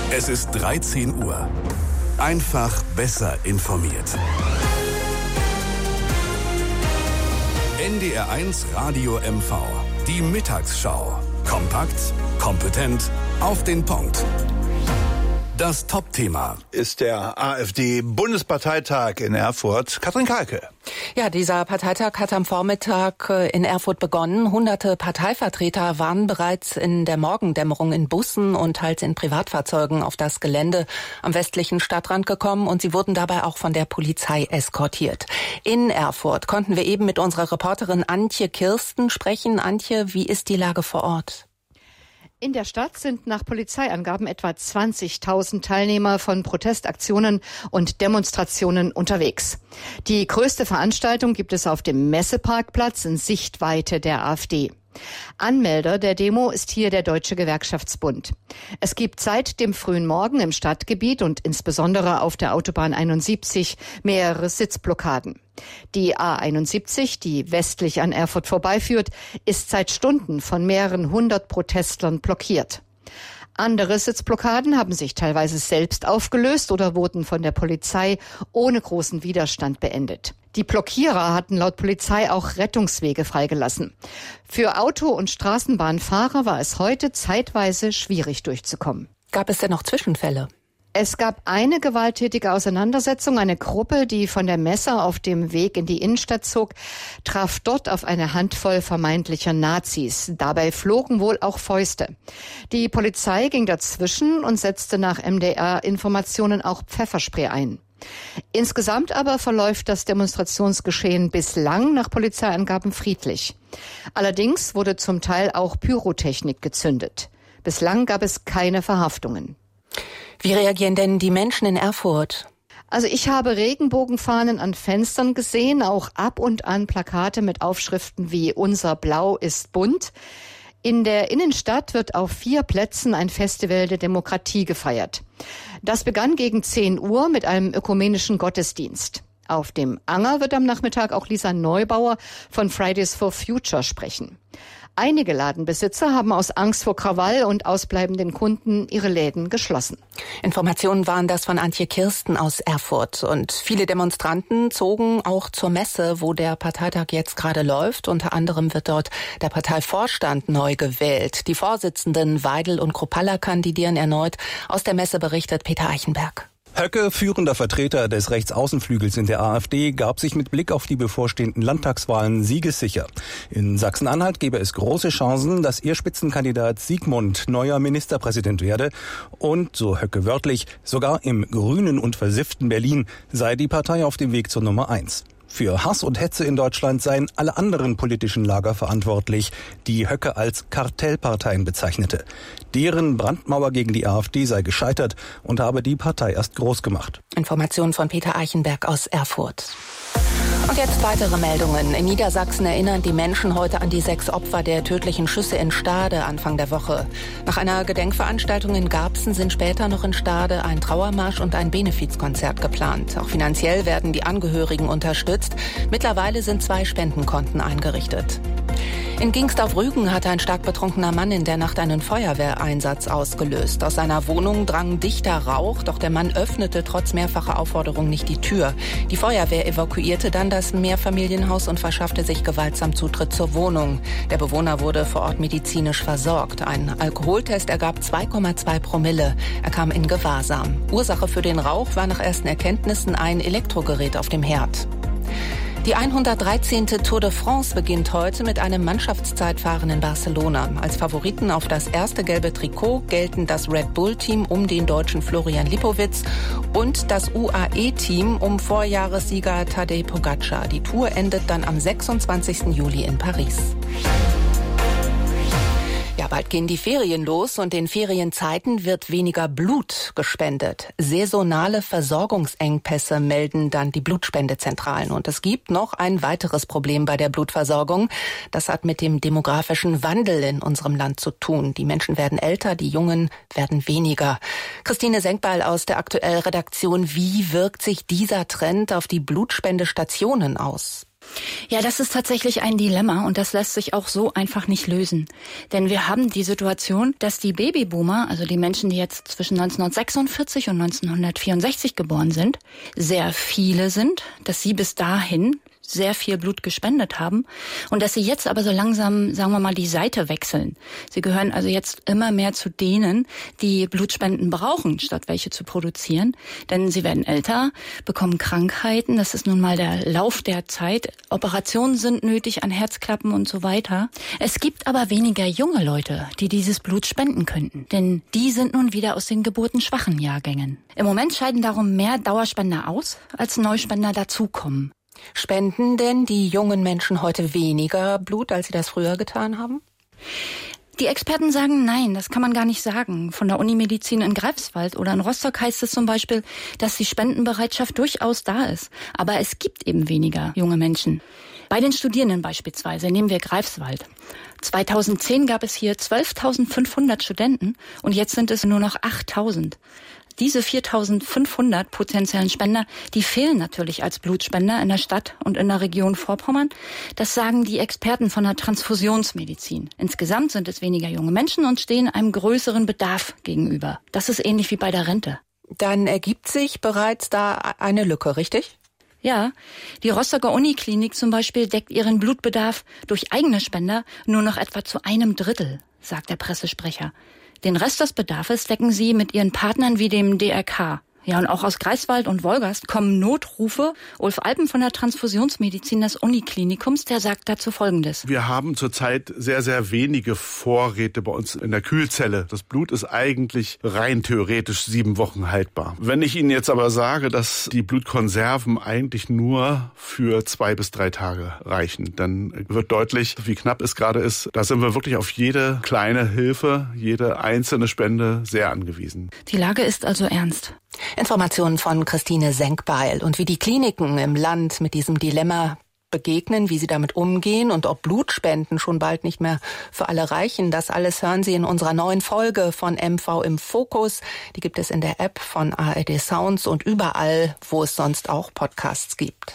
Es ist 13 Uhr. Einfach besser informiert. NDR1 Radio MV. Die Mittagsschau. Kompakt, kompetent, auf den Punkt. Das Top-Thema ist der AfD-Bundesparteitag in Erfurt. Katrin Kalke. Ja, dieser Parteitag hat am Vormittag in Erfurt begonnen. Hunderte Parteivertreter waren bereits in der Morgendämmerung in Bussen und teils in Privatfahrzeugen auf das Gelände am westlichen Stadtrand gekommen und sie wurden dabei auch von der Polizei eskortiert. In Erfurt konnten wir eben mit unserer Reporterin Antje Kirsten sprechen. Antje, wie ist die Lage vor Ort? In der Stadt sind nach Polizeiangaben etwa 20.000 Teilnehmer von Protestaktionen und Demonstrationen unterwegs. Die größte Veranstaltung gibt es auf dem Messeparkplatz in Sichtweite der AfD. Anmelder der Demo ist hier der Deutsche Gewerkschaftsbund. Es gibt seit dem frühen Morgen im Stadtgebiet und insbesondere auf der Autobahn 71 mehrere Sitzblockaden. Die A71, die westlich an Erfurt vorbeiführt, ist seit Stunden von mehreren hundert Protestlern blockiert. Andere Sitzblockaden haben sich teilweise selbst aufgelöst oder wurden von der Polizei ohne großen Widerstand beendet. Die Blockierer hatten laut Polizei auch Rettungswege freigelassen. Für Auto- und Straßenbahnfahrer war es heute zeitweise schwierig durchzukommen. Gab es denn noch Zwischenfälle? Es gab eine gewalttätige Auseinandersetzung. Eine Gruppe, die von der Messe auf dem Weg in die Innenstadt zog, traf dort auf eine Handvoll vermeintlicher Nazis. Dabei flogen wohl auch Fäuste. Die Polizei ging dazwischen und setzte nach MDR-Informationen auch Pfefferspray ein. Insgesamt aber verläuft das Demonstrationsgeschehen bislang nach Polizeiangaben friedlich. Allerdings wurde zum Teil auch Pyrotechnik gezündet. Bislang gab es keine Verhaftungen. Wie reagieren denn die Menschen in Erfurt? Also ich habe Regenbogenfahnen an Fenstern gesehen, auch ab und an Plakate mit Aufschriften wie "Unser Blau ist bunt". In der Innenstadt wird auf 4 Plätzen ein Festival der Demokratie gefeiert. Das begann gegen 10 Uhr mit einem ökumenischen Gottesdienst. Auf dem Anger wird am Nachmittag auch Lisa Neubauer von Fridays for Future sprechen. Einige Ladenbesitzer haben aus Angst vor Krawall und ausbleibenden Kunden ihre Läden geschlossen. Informationen waren das von Antje Kirsten aus Erfurt. Und viele Demonstranten zogen auch zur Messe, wo der Parteitag jetzt gerade läuft. Unter anderem wird dort der Parteivorstand neu gewählt. Die Vorsitzenden Weidel und Kruppalla kandidieren erneut. Aus der Messe berichtet Peter Eichenberg. Höcke, führender Vertreter des Rechtsaußenflügels in der AfD, gab sich mit Blick auf die bevorstehenden Landtagswahlen siegessicher. In Sachsen-Anhalt gebe es große Chancen, dass ihr Spitzenkandidat Sigmund neuer Ministerpräsident werde. Und, so Höcke wörtlich, sogar im grünen und versifften Berlin sei die Partei auf dem Weg zur Nummer 1. Für Hass und Hetze in Deutschland seien alle anderen politischen Lager verantwortlich, die Höcke als Kartellparteien bezeichnete. Deren Brandmauer gegen die AfD sei gescheitert und habe die Partei erst groß gemacht. Informationen von Peter Eichenberg aus Erfurt. Und jetzt weitere Meldungen. In Niedersachsen erinnern die Menschen heute an die 6 Opfer der tödlichen Schüsse in Stade Anfang der Woche. Nach einer Gedenkveranstaltung in Garbsen sind später noch in Stade ein Trauermarsch und ein Benefizkonzert geplant. Auch finanziell werden die Angehörigen unterstützt. Mittlerweile sind 2 Spendenkonten eingerichtet. In Gingst auf Rügen hat ein stark betrunkener Mann in der Nacht einen Feuerwehreinsatz ausgelöst. Aus seiner Wohnung drang dichter Rauch, doch der Mann öffnete trotz mehrfacher Aufforderung nicht die Tür. Die Feuerwehr evakuierte dann das Mehrfamilienhaus und verschaffte sich gewaltsam Zutritt zur Wohnung. Der Bewohner wurde vor Ort medizinisch versorgt. Ein Alkoholtest ergab 2,2 Promille. Er kam in Gewahrsam. Ursache für den Rauch war nach ersten Erkenntnissen ein Elektrogerät auf dem Herd. Die 113. Tour de France beginnt heute mit einem Mannschaftszeitfahren in Barcelona. Als Favoriten auf das erste gelbe Trikot gelten das Red Bull-Team um den Deutschen Florian Lipowitz und das UAE-Team um Vorjahressieger Tadej Pogačar. Die Tour endet dann am 26. Juli in Paris. Ja, bald gehen die Ferien los und in Ferienzeiten wird weniger Blut gespendet. Saisonale Versorgungsengpässe melden dann die Blutspendezentralen. Und es gibt noch ein weiteres Problem bei der Blutversorgung. Das hat mit dem demografischen Wandel in unserem Land zu tun. Die Menschen werden älter, die Jungen werden weniger. Christine Senkbeil aus der Aktuell-Redaktion. Wie wirkt sich dieser Trend auf die Blutspendestationen aus? Ja, das ist tatsächlich ein Dilemma und das lässt sich auch so einfach nicht lösen. Denn wir haben die Situation, dass die Babyboomer, also die Menschen, die jetzt zwischen 1946 und 1964 geboren sind, sehr viele sind, dass sie bis dahin sehr viel Blut gespendet haben und dass sie jetzt aber so langsam, sagen wir mal, die Seite wechseln. Sie gehören also jetzt immer mehr zu denen, die Blutspenden brauchen, statt welche zu produzieren. Denn sie werden älter, bekommen Krankheiten, das ist nun mal der Lauf der Zeit. Operationen sind nötig an Herzklappen und so weiter. Es gibt aber weniger junge Leute, die dieses Blut spenden könnten. Denn die sind nun wieder aus den geburtenschwachen Jahrgängen. Im Moment scheiden darum mehr Dauerspender aus, als Neuspender dazukommen. Spenden denn die jungen Menschen heute weniger Blut, als sie das früher getan haben? Die Experten sagen nein, das kann man gar nicht sagen. Von der Unimedizin in Greifswald oder in Rostock heißt es zum Beispiel, dass die Spendenbereitschaft durchaus da ist. Aber es gibt eben weniger junge Menschen. Bei den Studierenden beispielsweise nehmen wir Greifswald. 2010 gab es hier 12.500 Studenten und jetzt sind es nur noch 8.000. Diese 4.500 potenziellen Spender, die fehlen natürlich als Blutspender in der Stadt und in der Region Vorpommern. Das sagen die Experten von der Transfusionsmedizin. Insgesamt sind es weniger junge Menschen und stehen einem größeren Bedarf gegenüber. Das ist ähnlich wie bei der Rente. Dann ergibt sich bereits da eine Lücke, richtig? Ja, die Rostocker Uniklinik zum Beispiel deckt ihren Blutbedarf durch eigene Spender nur noch etwa zu 1/3, sagt der Pressesprecher. Den Rest des Bedarfs decken sie mit ihren Partnern wie dem DRK. Ja, und auch aus Greifswald und Wolgast kommen Notrufe. Ulf Alpen von der Transfusionsmedizin des Uniklinikums, der sagt dazu Folgendes. Wir haben zurzeit sehr, sehr wenige Vorräte bei uns in der Kühlzelle. Das Blut ist eigentlich rein theoretisch 7 Wochen haltbar. Wenn ich Ihnen jetzt aber sage, dass die Blutkonserven eigentlich nur für 2 bis 3 Tage reichen, dann wird deutlich, wie knapp es gerade ist. Da sind wir wirklich auf jede kleine Hilfe, jede einzelne Spende sehr angewiesen. Die Lage ist also ernst. Informationen von Christine Senkbeil und wie die Kliniken im Land mit diesem Dilemma begegnen, wie sie damit umgehen und ob Blutspenden schon bald nicht mehr für alle reichen. Das alles hören Sie in unserer neuen Folge von MV im Fokus. Die gibt es in der App von ARD Sounds und überall, wo es sonst auch Podcasts gibt.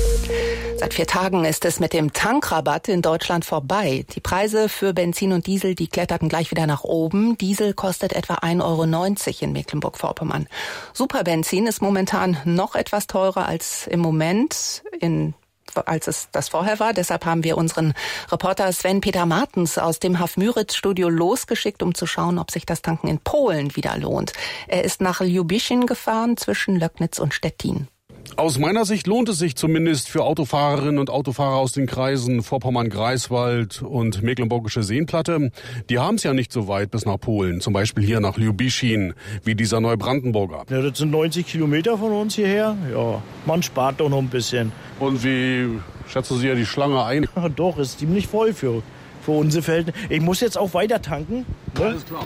Seit 4 Tagen ist es mit dem Tankrabatt in Deutschland vorbei. Die Preise für Benzin und Diesel, die kletterten gleich wieder nach oben. Diesel kostet etwa 1,90 € in Mecklenburg-Vorpommern. Superbenzin ist momentan noch etwas teurer als im Moment als es das vorher war. Deshalb haben wir unseren Reporter Sven-Peter Martens aus dem Haf-Müritz-Studio losgeschickt, um zu schauen, ob sich das Tanken in Polen wieder lohnt. Er ist nach Ljubiszyn gefahren, zwischen Löcknitz und Stettin. Aus meiner Sicht lohnt es sich zumindest für Autofahrerinnen und Autofahrer aus den Kreisen Vorpommern-Greifswald und Mecklenburgische Seenplatte. Die haben es ja nicht so weit bis nach Polen, zum Beispiel hier nach Ljubiszyn, wie dieser Neubrandenburger. Ja, das sind 90 Kilometer von uns hierher. Ja, man spart doch noch ein bisschen. Und wie schätzen Sie ja die Schlange ein? Ja, doch, ist ziemlich voll für unsere Verhältnisse. Ich muss jetzt auch weiter tanken. Ne? Alles klar.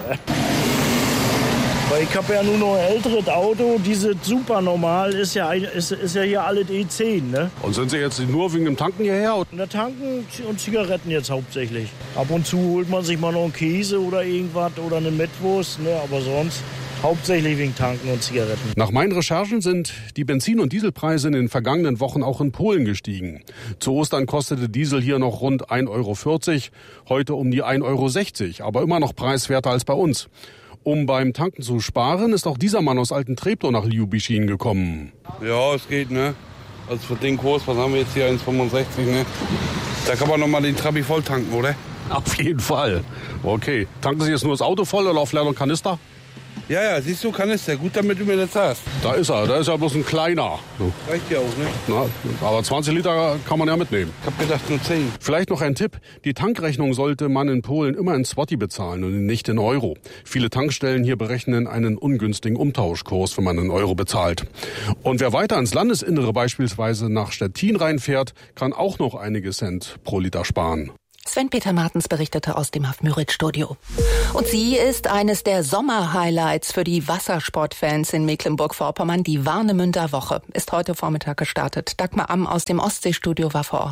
Weil ich habe ja nur noch ein älteres Auto, diese super normal ist ja hier alles E10, ne? Und sind Sie jetzt nur wegen dem Tanken hierher? Na, tanken und Zigaretten jetzt hauptsächlich. Ab und zu holt man sich mal noch einen Käse oder irgendwas oder eine Mettwurst, ne? Aber sonst hauptsächlich wegen Tanken und Zigaretten. Nach meinen Recherchen sind die Benzin- und Dieselpreise in den vergangenen Wochen auch in Polen gestiegen. Zu Ostern kostete Diesel hier noch rund 1,40 €, heute um die 1,60 €, aber immer noch preiswerter als bei uns. Um beim Tanken zu sparen, ist auch dieser Mann aus Alten Treptow nach Ljubiszyn gekommen. Ja, es geht, ne? Also für den Kurs, was haben wir jetzt hier, 1,65, ne? Da kann man nochmal den Trabi voll tanken, oder? Auf jeden Fall. Okay. Tanken Sie jetzt nur das Auto voll oder auf leeren Kanister? Ja, siehst du, Kanister. Gut, damit du mir das hast. Da ist er. Da ist ja bloß ein kleiner. Reicht ja auch, ne? Na, aber 20 Liter kann man ja mitnehmen. Ich hab gedacht, nur 10. Vielleicht noch ein Tipp. Die Tankrechnung sollte man in Polen immer in Zloty bezahlen und nicht in Euro. Viele Tankstellen hier berechnen einen ungünstigen Umtauschkurs, wenn man in Euro bezahlt. Und wer weiter ins Landesinnere beispielsweise nach Stettin reinfährt, kann auch noch einige Cent pro Liter sparen. Sven-Peter Martens berichtete aus dem Haf-Müritz-Studio. Und sie ist eines der Sommer-Highlights für die Wassersportfans in Mecklenburg-Vorpommern. Die Warnemünder Woche ist heute Vormittag gestartet. Dagmar Amm aus dem Ostseestudio war vor Ort.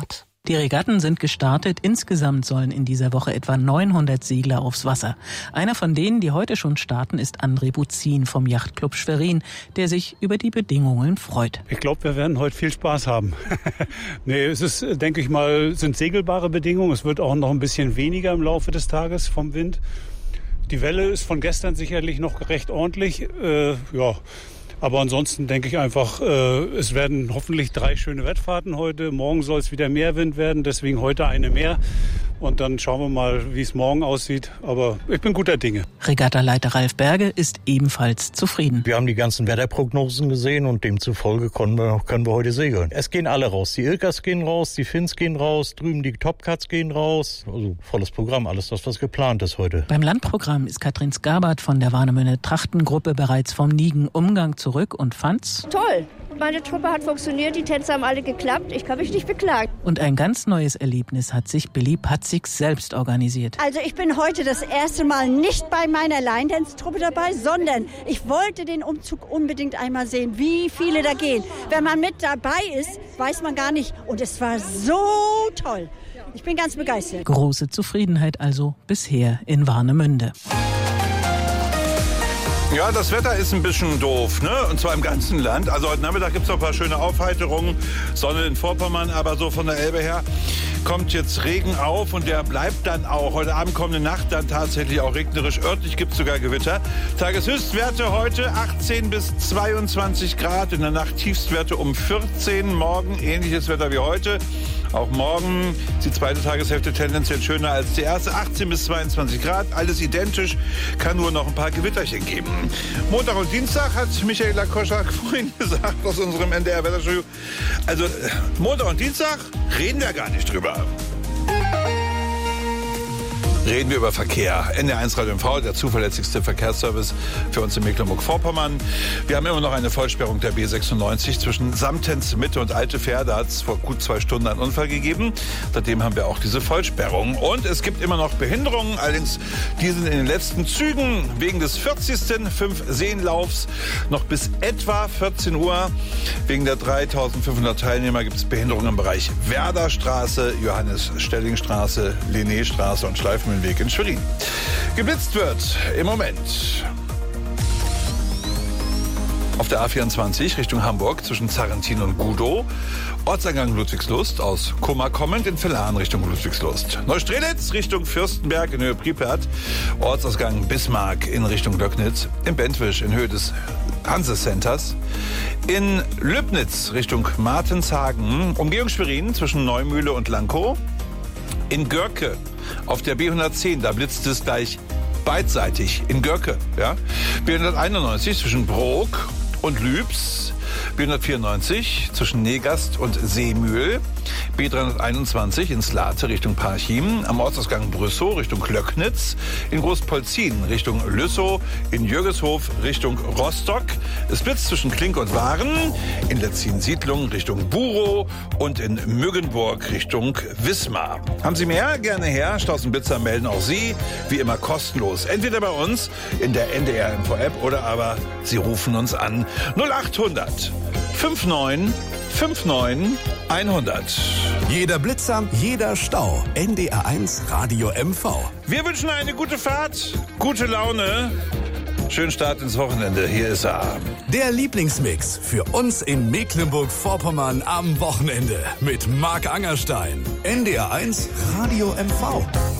Die Regatten sind gestartet. Insgesamt sollen in dieser Woche etwa 900 Segler aufs Wasser. Einer von denen, die heute schon starten, ist André Buzin vom Yachtclub Schwerin, der sich über die Bedingungen freut. Ich glaube, wir werden heute viel Spaß haben. Es ist, denke ich mal, sind segelbare Bedingungen. Es wird auch noch ein bisschen weniger im Laufe des Tages vom Wind. Die Welle ist von gestern sicherlich noch recht ordentlich. Aber ansonsten denke ich einfach, es werden hoffentlich 3 schöne Wettfahrten heute. Morgen soll es wieder mehr Wind werden, deswegen heute eine mehr. Und dann schauen wir mal, wie es morgen aussieht. Aber ich bin guter Dinge. Regattaleiter Ralf Berge ist ebenfalls zufrieden. Wir haben die ganzen Wetterprognosen gesehen und demzufolge können wir heute segeln. Es gehen alle raus. Die Ilkas gehen raus, die Finns gehen raus, drüben die Topcats gehen raus. Also volles Programm, alles das, was geplant ist heute. Beim Landprogramm ist Katrin Skabert von der Warnemünde Trachtengruppe bereits vom Nigen-Umgang zurück und fand's toll. Meine Truppe hat funktioniert, die Tänze haben alle geklappt. Ich kann mich nicht beklagen. Und ein ganz neues Erlebnis hat sich Billy Patzig selbst organisiert. Also ich bin heute das erste Mal nicht bei meiner Line-Dance-Truppe dabei, sondern ich wollte den Umzug unbedingt einmal sehen, wie viele da gehen. Wenn man mit dabei ist, weiß man gar nicht. Und es war so toll. Ich bin ganz begeistert. Große Zufriedenheit also bisher in Warnemünde. Ja, das Wetter ist ein bisschen doof, ne? Und zwar im ganzen Land. Also heute Nachmittag gibt es noch ein paar schöne Aufheiterungen. Sonne in Vorpommern, aber so von der Elbe her kommt jetzt Regen auf und der bleibt dann auch. Heute Abend, kommende Nacht dann tatsächlich auch regnerisch. Örtlich gibt es sogar Gewitter. Tageshöchstwerte heute 18 bis 22 Grad. In der Nacht Tiefstwerte um 14. Morgen ähnliches Wetter wie heute. Auch morgen ist die zweite Tageshälfte tendenziell schöner als die erste. 18 bis 22 Grad, alles identisch, kann nur noch ein paar Gewitterchen geben. Montag und Dienstag hat Michaela Koschak vorhin gesagt aus unserem NDR-Wetterstudio. Also Montag und Dienstag reden wir gar nicht drüber. Reden wir über Verkehr. NDR1 Radio MV, der zuverlässigste Verkehrsservice für uns in Mecklenburg-Vorpommern. Wir haben immer noch eine Vollsperrung der B96 zwischen Samtens, Mitte und Alte Fähr. Da hat es vor gut 2 Stunden einen Unfall gegeben. Seitdem haben wir auch diese Vollsperrung. Und es gibt immer noch Behinderungen. Allerdings, die sind in den letzten Zügen wegen des 40. Fünf-Seenlaufs noch bis etwa 14 Uhr. Wegen der 3.500 Teilnehmer gibt es Behinderungen im Bereich Werderstraße, Johannes-Stelling-Straße, Linné-Straße und Schleifenmühlenweg in Schwerin. Geblitzt wird im Moment auf der A24 Richtung Hamburg zwischen Zarrentin und Gudow. Ortseingang Ludwigslust, aus Kummer kommend in Villaren Richtung Ludwigslust. Neustrelitz Richtung Fürstenberg in Höhe Pripyat. Ortsausgang Bismarck in Richtung Löcknitz. In Bentwisch in Höhe des Hanse-Centers. In Lübnitz Richtung Martenshagen. Umgehung Schwerin zwischen Neumühle und Lankow. In Görke auf der B110, da blitzt es gleich beidseitig in Görke. Ja? B191 zwischen Brok und Lübs. B194 zwischen Negast und Seemühl. B321 in Slate Richtung Parchim, am Ortsausgang Brüssow Richtung Löcknitz, in Großpolzin Richtung Lüssow, in Jürgeshof Richtung Rostock. Es blitzt zwischen Klink und Waren, in Letzin-Siedlung Richtung Burow und in Müggenburg Richtung Wismar. Haben Sie mehr? Gerne her. Stausenblitzer melden auch Sie, wie immer kostenlos. Entweder bei uns in der NDR-Info-App oder aber Sie rufen uns an 0800 59 59 100. Jeder Blitzer, jeder Stau. NDR1 Radio MV. Wir wünschen eine gute Fahrt, gute Laune. Schönen Start ins Wochenende. Hier ist er. Der Lieblingsmix für uns in Mecklenburg-Vorpommern am Wochenende mit Marc Angerstein. NDR1 Radio MV.